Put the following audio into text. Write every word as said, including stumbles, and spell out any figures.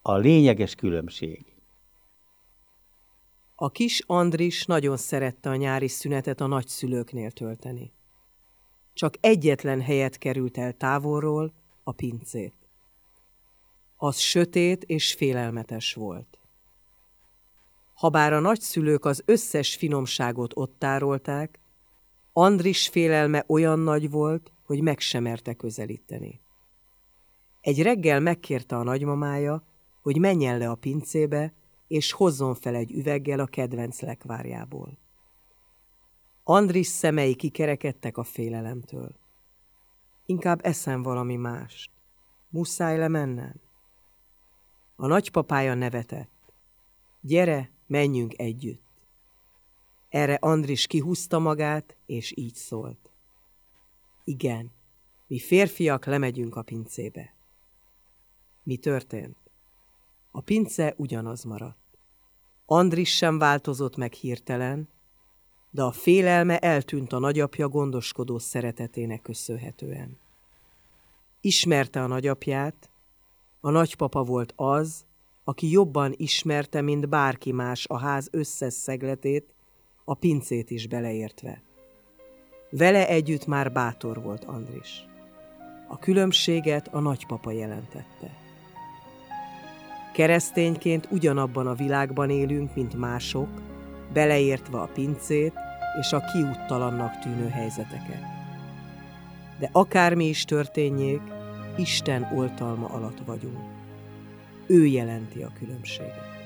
a lényeges különbség. A kis Andris nagyon szerette a nyári szünetet a nagyszülőknél tölteni. Csak egyetlen helyet került el távolról, a pincét. Az sötét és félelmetes volt. Habár a nagyszülők az összes finomságot ott tárolták, Andris félelme olyan nagy volt, hogy meg sem merte közelíteni. Egy reggel megkérte a nagymamája, hogy menjen le a pincébe, és hozzon fel egy üveggel a kedvenc lekvárjából. Andris szemei kikerekedtek a félelemtől. Inkább eszem valami mást. Muszáj lemennem? A nagypapája nevetett. Gyere, menjünk együtt. Erre Andris kihúzta magát, és így szólt. Igen, mi férfiak lemegyünk a pincébe. Mi történt? A pince ugyanaz maradt. Andris sem változott meg hirtelen, de a félelme eltűnt a nagyapja gondoskodó szeretetének köszönhetően. Ismerte a nagyapját, a nagypapa volt az, aki jobban ismerte, mint bárki más a ház összes szegletét, a pincét is beleértve. Vele együtt már bátor volt Andris. A különbséget a nagypapa jelentette. Keresztényként ugyanabban a világban élünk, mint mások, beleértve a pincét és a kiúttalannak tűnő helyzeteket. De akármi is történjék, Isten oltalma alatt vagyunk. Ő jelenti a különbséget.